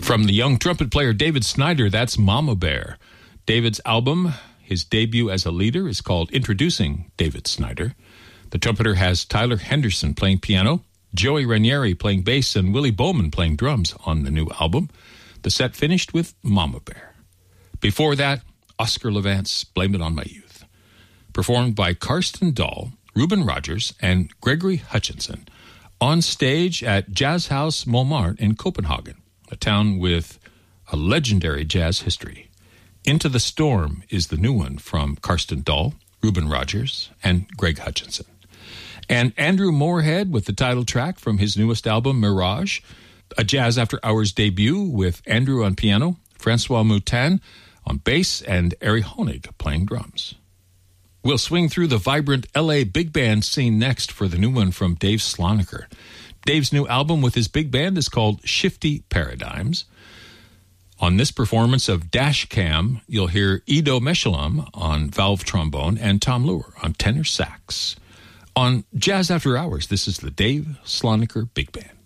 From the young trumpet player David Snyder, that's Mama Bear. David's album, his debut as a leader, is called Introducing David Snyder. The trumpeter has Tyler Henderson playing piano, Joey Ranieri playing bass, and Willie Bowman playing drums on the new album. The set finished with Mama Bear. Before that, Oscar Levant's Blame It On My Youth, performed by Karsten Dahl, Reuben Rogers, and Gregory Hutchinson on stage at Jazz House Montmartre in Copenhagen, a town with a legendary jazz history. Into the Storm is the new one from Karsten Dahl, Reuben Rogers, and Greg Hutchinson. And Andrew Moorhead with the title track from his newest album, Mirage, a Jazz After Hours debut with Andrew on piano, Francois Moutin on bass, and Ari Honig playing drums. We'll swing through the vibrant L.A. big band scene next for the new one from Dave Sloniker. Dave's new album with his big band is called Shifty Paradigms. On this performance of Dash Cam, you'll hear Ido Meshulam on valve trombone and Tom Lure on tenor sax. On Jazz After Hours, this is the Dave Sloniker Big Band.